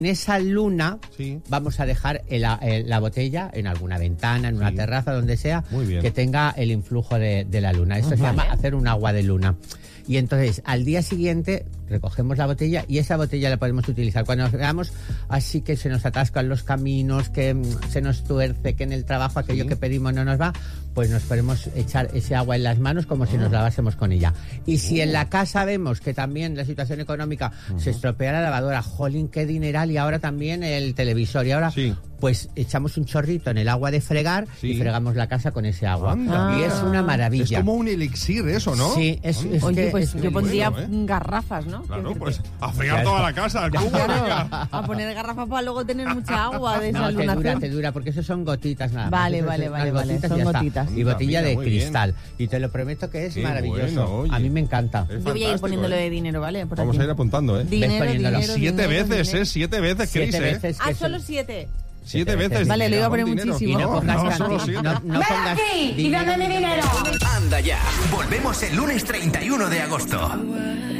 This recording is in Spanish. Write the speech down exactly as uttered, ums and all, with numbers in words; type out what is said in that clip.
En esa luna sí. vamos a dejar el, el, la botella en alguna ventana, en una sí. terraza, donde sea, que tenga el influjo de, de la luna. Esto uh-huh. se llama hacer un agua de luna. Y entonces, al día siguiente, recogemos la botella y esa botella la podemos utilizar. Cuando nos veamos así que se nos atascan los caminos, que mm, se nos tuerce, que en el trabajo aquello sí. que pedimos no nos va, pues nos podemos echar ese agua en las manos como si nos lavásemos con ella. Y si en la casa vemos que también la situación económica uh-huh. se estropea la lavadora, jolín, qué dineral, y ahora también el televisor, y ahora... Sí. pues echamos un chorrito en el agua de fregar sí. y fregamos la casa con ese agua. Anda. Y es una maravilla. Es como un elixir eso, ¿no? Sí, es, es Oye, que pues es yo pondría bueno, ¿eh? garrafas, ¿no? Claro, pues a fregar toda la casa, al cubo, claro, a poner garrafas para luego tener mucha agua de esa no, te lunación. dura, te dura, porque eso son gotitas nada más. Vale, eso vale, es vale, vale, gotitas, son gotitas. Y botella Mira, de cristal. bien. Y te lo prometo que es Qué maravilloso. Bueno, a mí me encanta. Yo voy a ir poniéndolo ¿eh? de dinero, ¿vale? Por Vamos aquí. a ir apuntando, ¿eh? Dinero, dinero, Siete dinero, veces, dinero. ¿eh? Siete veces, Siete Chris, veces ¿eh? Ah, que solo son- siete. Siete veces. Vale, lo iba a poner Dinero. muchísimo. Y no pongas No, no, canti- solo siete. no, no pongas aquí y dinero. dame mi dinero. Anda ya. Volvemos el lunes treinta y uno de agosto.